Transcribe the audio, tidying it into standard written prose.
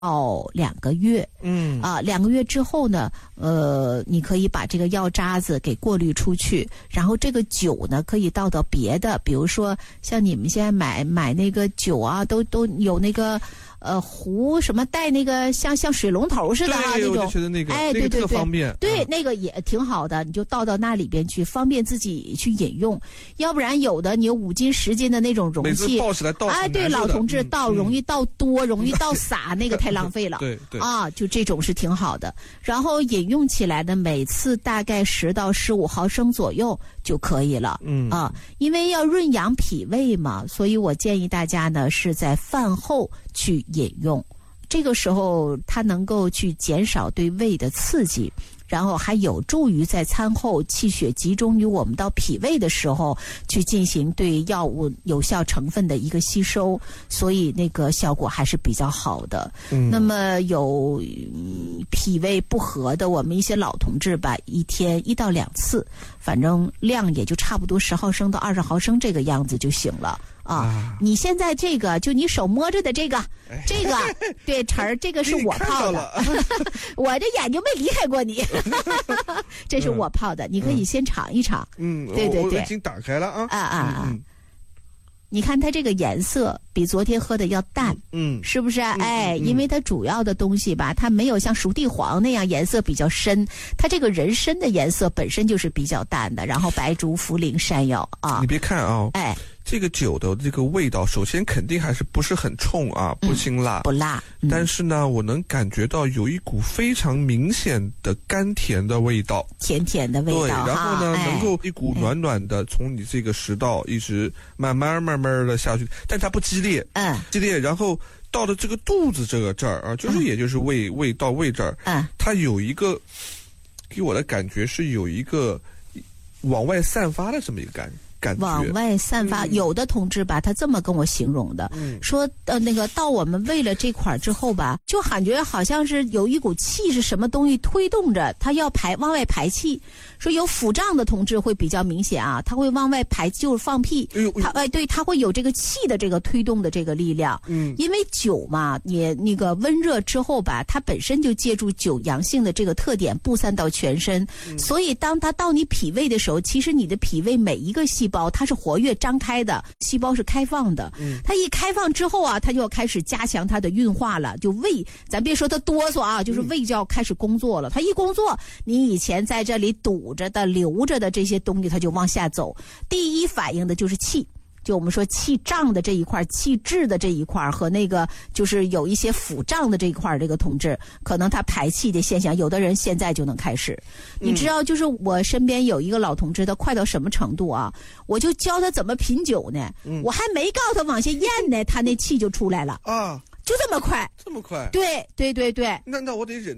到2个月。2个月之后呢，你可以把这个药渣子给过滤出去，然后这个酒呢可以倒到别的，比如说像你们现在买那个酒啊，都有那个壶什么带那个像水龙头似的啊，那种， 我就觉得那个对特方便， 对，那个也挺好的，你就倒到那里边去，方便自己去饮用。要不然有的你有5斤10斤的那种容器， 每次抱起来倒， 对，老同志倒容易倒多，容易倒洒，那个太浪费了。 对就这种是挺好的。然后饮用起来呢，每次大概10到15毫升左右就可以了。因为要润养脾胃嘛，所以我建议大家呢是在饭后去饮用，这个时候它能够去减少对胃的刺激，然后还有助于在餐后气血集中于我们到脾胃的时候去进行对药物有效成分的一个吸收，所以那个效果还是比较好的。那么有脾胃不和的我们一些老同志吧，一天1到2次，反正量也就差不多10毫升到20毫升这个样子就行了。你现在这个就你手摸着的这个对晨儿，这个是我泡的我这眼睛没离开过你这是我泡的，你可以先尝一尝。对， 我已经打开了啊。 你看它这个颜色比昨天喝的要淡，是不是？因为它主要的东西吧，它没有像熟地黄那样颜色比较深，它这个人参的颜色本身就是比较淡的，然后白术、茯苓、山药啊。 你别看啊，这个酒的这个味道，首先肯定还是不是很冲啊，不辛辣， 不辣。 但是呢，我能感觉到有一股非常明显的甘甜的味道， 甜甜的味道。 对，然后呢，能够一股暖暖的从你这个食道一直慢慢的下去，但它不激烈，激烈，然后到了这个肚子这儿啊，也就是胃到胃这儿，它有一个给我的感觉是有一个往外散发的这么一个感觉。 往外散发，有的同志吧，他这么跟我形容的，说那个到我们胃了这块之后吧，就感觉好像是有一股气是什么东西推动着他要往外排气。说有腹胀的同志会比较明显啊，他会往外排，就是放屁，他会有这个气的这个推动的这个力量。因为酒嘛，也那个温热之后吧，它本身就借助酒阳性的这个特点布散到全身，所以当它到你脾胃的时候，其实你的脾胃每一个细胞它是活跃张开的，细胞是开放的。它一开放之后啊，它就要开始加强它的运化了，就胃，咱别说它哆嗦啊，就是胃就要开始工作了。它一工作，你以前在这里堵着的留着的这些东西它就往下走，第一反应的就是气，就我们说气胀的这一块，气滞的这一块，和那个就是有一些腹胀的这一块，这个同志可能他排气的现象，有的人现在就能开始。你知道，就是我身边有一个老同志，他快到什么程度啊？我就教他怎么品酒呢，我还没告诉他往下咽呢，他那气就出来了啊，就这么快， 这么快？ 对。 那我得忍。